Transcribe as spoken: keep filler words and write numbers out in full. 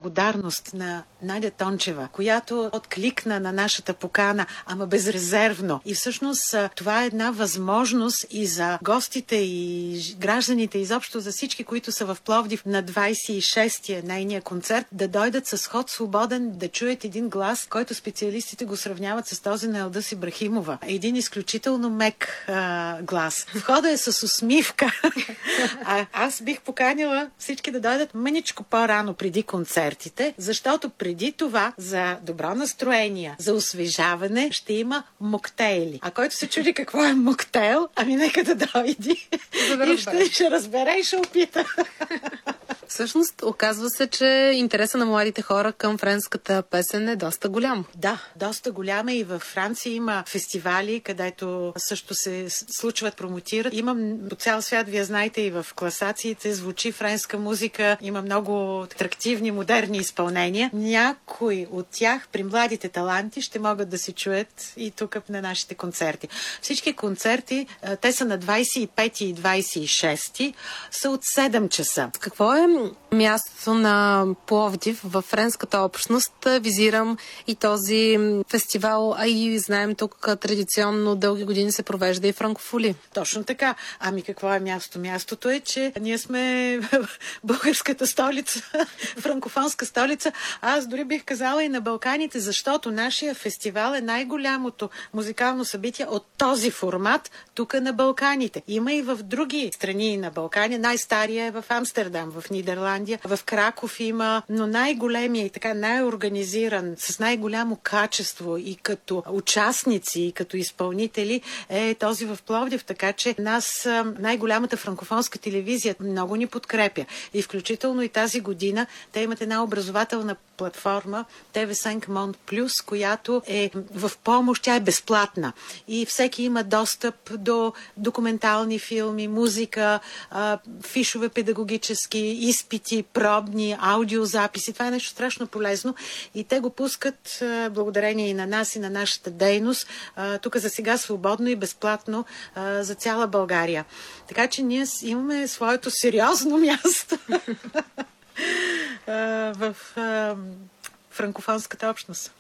благодарност на Надя Тончева, която откликна на нашата покана, ама безрезервно. И всъщност това е една възможност и за гостите и гражданите, изобщо за всички, които са в Пловдив на двадесет и шестия нейния концерт, да дойдат с ход свободен, да чуят един глас, който специалистите го сравняват с този на Елдъс Ибрахимова. Един изключително мек а, глас. Входа е с усмивка. А аз бих поканила всички да дойдат мъничко по-рано преди концертите, защото преди това за добро настроение, за освежаване ще има моктейли. А който се чуди какво е моктейл, ами нека да дойди да и ще, ще разбере и ще опита. Всъщност, оказва се, че интереса на младите хора към френската песен е доста голям. Да, доста голям е и във Франция има фестивали, където също се случват, промотират. Има по цял свят, вие знаете, и в класациите звучи френска музика, има много атрактивни, модерни изпълнения. Някои от тях при младите таланти ще могат да се чуят и тук на нашите концерти. Всички концерти, те са на двадесет и пети и двадесет и шести, са от седем часа. Какво е мястото на Пловдив във френската общност? Визирам и този фестивал, а и знаем тук традиционно дълги години се провежда и франкофоли. Точно така. Ами какво е място? Мястото е, че ние сме българската столица, франкофонска столица. Аз дори бих казала и на Балканите, защото нашия фестивал е най-голямото музикално събитие от този формат тук на Балканите. Има и в други страни на Балкани. Най-стария е в Амстердам, в Нидерландия. В Краков има, но най-големия и така най-организиран, с най-голямо качество и като участници, и като изпълнители е този в Пловдив. Така че нас най-голямата франкофонска телевизия много ни подкрепя. И включително и тази година те имат една образователна платформа Т В пет Monde Plus, която е в помощ, тя е безплатна. И всеки има достъп до документални филми, музика, фишове педагогически, изпити, пробни, аудиозаписи. Това е нещо страшно полезно и те го пускат благодарение и на нас, и на нашата дейност. Тук за сега свободно и безплатно за цяла България. Така че ние имаме своето сериозно място в франкофонската общност.